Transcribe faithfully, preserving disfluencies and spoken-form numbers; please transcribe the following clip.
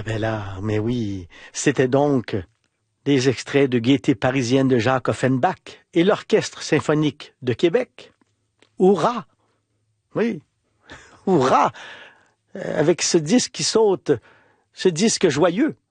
ben là, mais oui, c'était donc des extraits de Gaieté parisienne de Jacques Offenbach et l'Orchestre symphonique de Québec. Hurrah! Oui, hurrah! Euh, Avec ce disque qui saute, ce disque joyeux.